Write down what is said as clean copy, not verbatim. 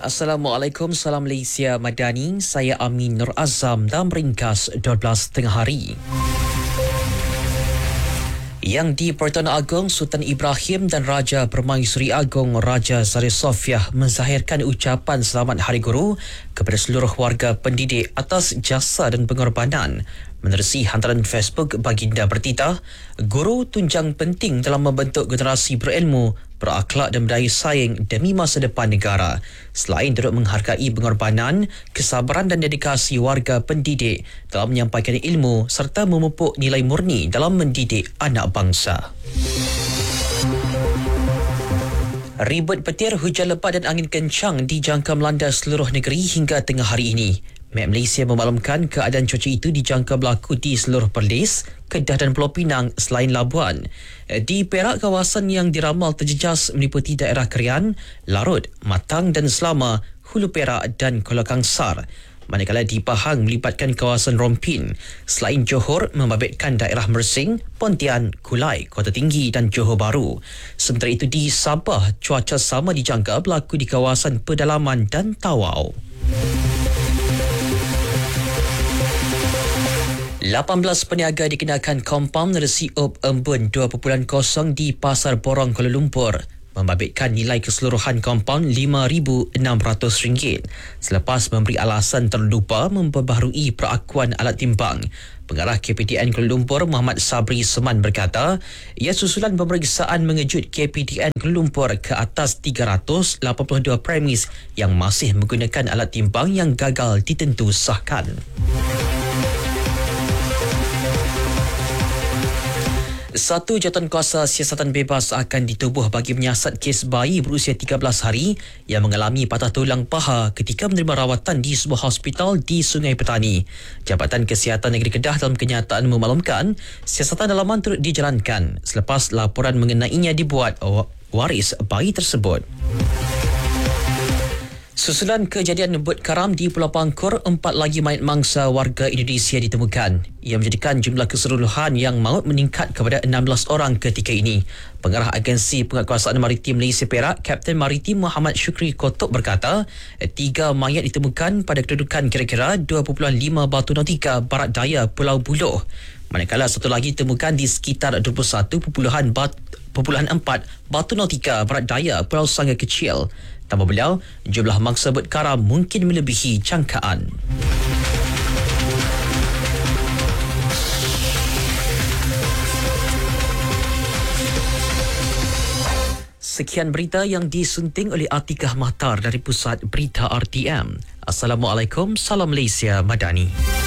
Assalamualaikum, salam Malaysia Madani. Saya Amin Nur Azam dalam ringkas 12 tengah hari. Yang di Pertuan Agong, Sultan Ibrahim dan Raja Permaisuri Agong Raja Sari Sofiah menzahirkan ucapan selamat Hari Guru kepada seluruh warga pendidik atas jasa dan pengorbanan. Menerusi hantaran Facebook baginda bertitah, guru tunjang penting dalam membentuk generasi berilmu, berakhlak dan berdaya saing demi masa depan negara. Selain turut menghargai pengorbanan, kesabaran dan dedikasi warga pendidik dalam menyampaikan ilmu serta memupuk nilai murni dalam mendidik anak bangsa. Ribut petir, hujan lebat dan angin kencang dijangka melanda seluruh negeri hingga tengah hari ini. Met Malaysia memaklumkan keadaan cuaca itu dijangka berlaku di seluruh Perlis, Kedah dan Pulau Pinang selain Labuan. Di Perak, kawasan yang diramal terjejas meliputi daerah Krian, Larut, Matang dan Selama, Hulu Perak dan Kuala Kangsar. Manakala di Pahang melibatkan kawasan Rompin. Selain Johor, membabitkan daerah Mersing, Pontian, Kulai, Kota Tinggi dan Johor Bahru. Sementara itu di Sabah, cuaca sama dijangka berlaku di kawasan Pedalaman dan Tawau. 18 peniaga dikenakan kompaun resiup embun 2.0 di Pasar Borong Kuala Lumpur, membabitkan nilai keseluruhan kompaun RM5,600 selepas memberi alasan terlupa memperbaharui perakuan alat timbang. Pengarah KPTN Kuala Lumpur Muhammad Sabri Seman berkata, ia susulan pemeriksaan mengejut KPTN Kuala Lumpur ke atas 382 premis yang masih menggunakan alat timbang yang gagal ditentu sahkan. Satu jawatankuasa siasatan bebas akan ditubuh bagi menyiasat kes bayi berusia 13 hari yang mengalami patah tulang paha ketika menerima rawatan di sebuah hospital di Sungai Petani. Jabatan Kesihatan Negeri Kedah dalam kenyataan memaklumkan siasatan dalaman turut dijalankan selepas laporan mengenainya dibuat waris bayi tersebut. Susulan kejadian bot karam di Pulau Pangkor, 4 lagi mayat mangsa warga Indonesia ditemukan. Ia menjadikan jumlah keseluruhan yang maut meningkat kepada 16 orang ketika ini. Pengarah Agensi Penguatkuasaan Maritim Malaysia Perak, Kapten Maritim Muhammad Syukri Kotok berkata, 3 mayat ditemukan pada kedudukan kira-kira 2.5 batu nautika barat daya Pulau Buloh. Manakala satu lagi ditemukan di sekitar 21.4 batu nautika barat daya Pulau Sangga Kecil. Tambah beliau, jumlah mangsa bot karam mungkin melebihi jangkaan. Sekian berita yang disunting oleh Atikah Mahtar dari Pusat Berita RTM. Assalamualaikum, salam Malaysia Madani.